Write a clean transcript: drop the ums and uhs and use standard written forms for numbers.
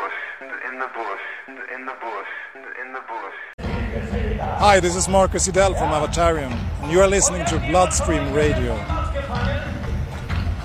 Hi, this is Marcus Idell from Avatarium, and you are listening to Bloodstream Radio.